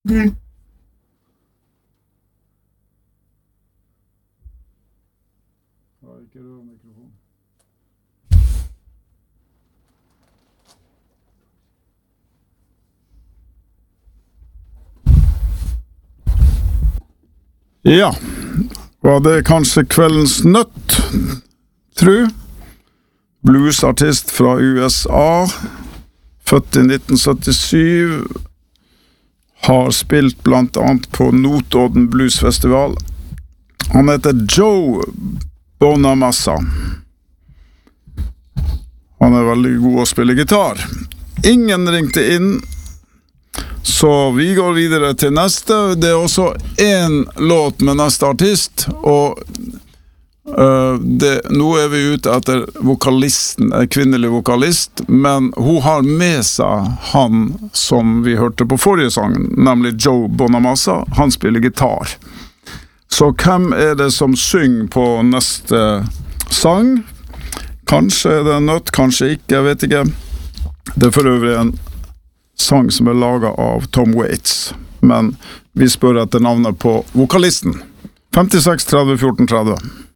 Ikke rør mikrofonen. Ja, var det kanskje kveldens nøtt, tru? Bluesartist fra USA, født i 1977, har spilt blant annet på Notodden Bluesfestival. Han heter Joe Bonamassa. Han er veldig god å spille gitar. Ingen ringte inn, så vi går videre til neste. Det er også en låt med neste artist, og nå er vi ute etter vokalisten, kvinnelig vokalist, men hun har med seg han som vi hørte på forrige sang, nemlig Joe Bonamassa. Han spiller gitar. Så hvem er det som synger på neste sang? Kanskje er det en nøtt, kanskje ikke, jeg vet ikke. Det er for øvrig en sang som er laget av Tom Waits, men vi spør etter navnet på vokalisten. 56 30 14 30.